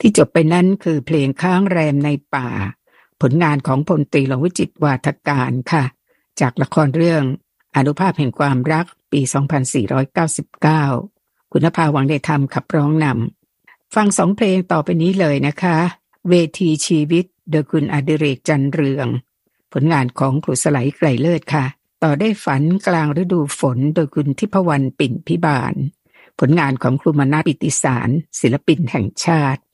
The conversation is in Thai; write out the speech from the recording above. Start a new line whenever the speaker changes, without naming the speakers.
ที่จบไปนั้นคือเพลงค้างแรมในป่าผลงานของพลตรีหลวงวิจิตรวาทการค่ะจากละครเรื่องอานุภาพแห่งความรักปี 2499 คุณภาวังเดชธรรมขับร้องนำฟัง2เพลงต่อไปนี้เลยนะคะเวทีชีวิตโดยคุณอดิเรกจันเรืองผลงานของครูสไลไกรเลิศค่ะต่อได้ฝันกลางฤดูฝนโดยคุณทิพวรรณปิ่นพิบาลผลงานของครูมนาปิติสารศิลปินแห่งชาติ